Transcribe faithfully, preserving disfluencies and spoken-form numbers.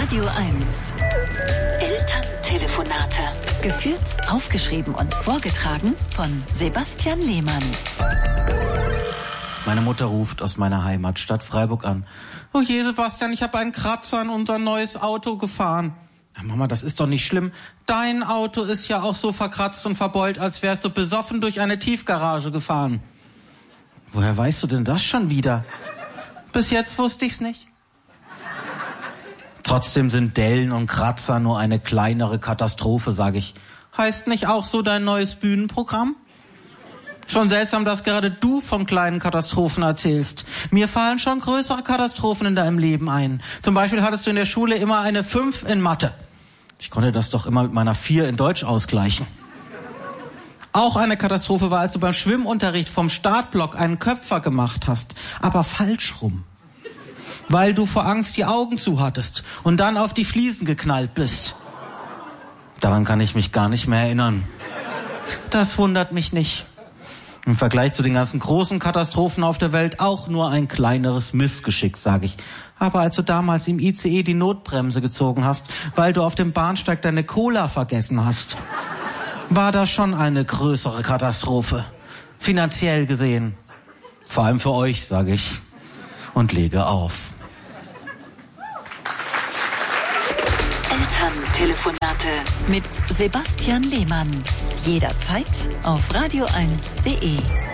Radio eins. Elterntelefonate. Geführt, aufgeschrieben und vorgetragen von Sebastian Lehmann. Meine Mutter ruft aus meiner Heimatstadt Freiburg an. Oh je, Sebastian, ich habe einen Kratzer in unser neues Auto gefahren. Ja, Mama, das ist doch nicht schlimm. Dein Auto ist ja auch so verkratzt und verbeult, als wärst du besoffen durch eine Tiefgarage gefahren. Woher weißt du denn das schon wieder? Bis jetzt wusste ich's nicht. Trotzdem sind Dellen und Kratzer nur eine kleinere Katastrophe, sage ich. Heißt nicht auch so dein neues Bühnenprogramm? Schon seltsam, dass gerade du von kleinen Katastrophen erzählst. Mir fallen schon größere Katastrophen in deinem Leben ein. Zum Beispiel hattest du in der Schule immer eine fünf in Mathe. Ich konnte das doch immer mit meiner vier in Deutsch ausgleichen. Auch eine Katastrophe war, als du beim Schwimmunterricht vom Startblock einen Köpfer gemacht hast, aber falsch rum. Weil du vor Angst die Augen zu hattest und dann auf die Fliesen geknallt bist. Daran kann ich mich gar nicht mehr erinnern. Das wundert mich nicht. Im Vergleich zu den ganzen großen Katastrophen auf der Welt auch nur ein kleineres Missgeschick, sage ich. Aber als du damals im I C E die Notbremse gezogen hast, weil du auf dem Bahnsteig deine Cola vergessen hast, war das schon eine größere Katastrophe. Finanziell gesehen. Vor allem für euch, sage ich. Und lege auf. Elterntelefonate mit Sebastian Lehmann. Jederzeit auf radio eins punkt de.